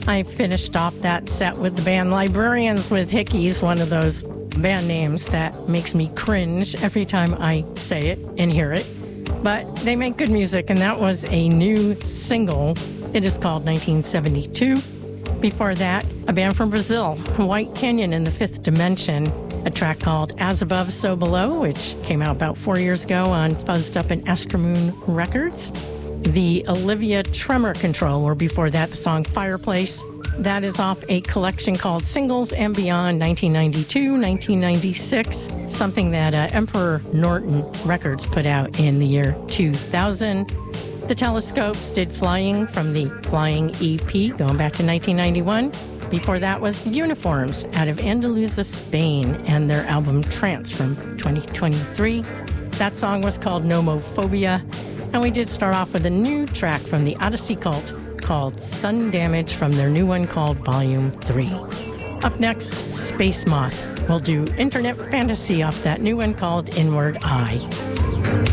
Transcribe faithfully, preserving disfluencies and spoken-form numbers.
I finished off that set with the band Librarians with Hickeys, one of those band names that makes me cringe every time I say it and hear it. But they make good music, and that was a new single. It is called nineteen seventy-two. Before that, a band from Brazil, White Canyon in the Fifth Dimension, a track called As Above, So Below, which came out about four years ago on Fuzzed Up and Astromoon Records. The Olivia Tremor Control, or before that, the song Fireplace. That is off a collection called Singles and Beyond nineteen ninety-two nineteen ninety-six, something that uh, Emperor Norton Records put out in the year two thousand. The Telescopes did Flying from the Flying E P, going back to nineteen ninety-one. Before that was Uniforms out of Andalusia, Spain, and their album Trance from twenty twenty-three. That song was called Nomophobia. And we did start off with a new track from the Odyssey Cult called Sun Damage from their new one called Volume three. Up next, Space Moth. We'll do Internet Fantasy off that new one called Inward Eye.